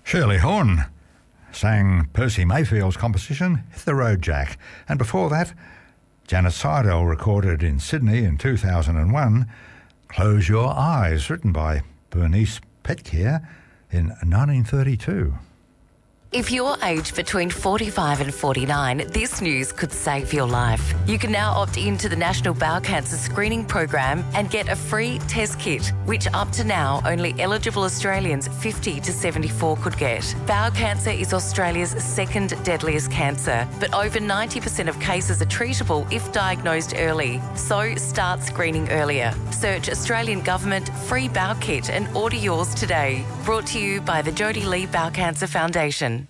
Shirley Horn sang Percy Mayfield's composition, Hit the Road Jack. And before that, Janet Seidel recorded in Sydney in 2001, Close Your Eyes, written by Bernice Petkier in 1932. If you're aged between 45 and 49, this news could save your life. You can now opt into the National Bowel Cancer Screening Program and get a free test kit, which up to now only eligible Australians 50 to 74 could get. Bowel cancer is Australia's second deadliest cancer, but over 90% of cases are treatable if diagnosed early. So start screening earlier. Search Australian Government Free Bowel Kit and order yours today. Brought to you by the Jodie Lee Bowel Cancer Foundation.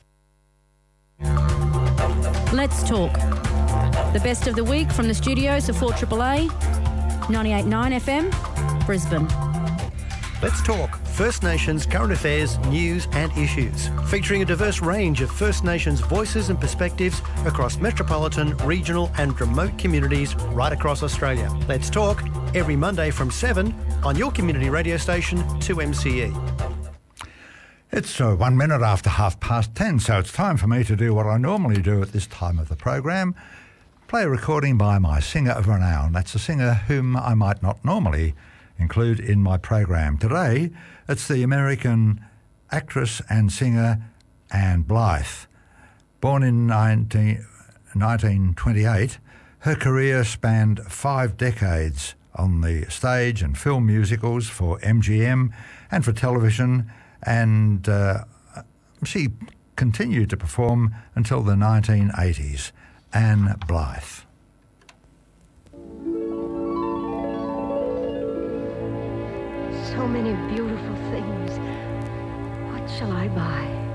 Let's talk. The best of the week from the studios of 4AAA, 98.9 FM, Brisbane. Let's talk First Nations current affairs, news and issues, featuring a diverse range of First Nations voices and perspectives across metropolitan, regional and remote communities right across Australia. Let's talk every Monday from 7 on your community radio station 2MCE. It's 1 minute after 10:30, so it's time for me to do what I normally do at this time of the program, play a recording by my singer of renown. That's a singer whom I might not normally include in my program. Today, it's the American actress and singer Ann Blyth. Born in 1928, her career spanned 5 decades on the stage and film musicals for MGM and for television, and she continued to perform until the 1980s. Ann Blyth. So many beautiful things. What shall I buy?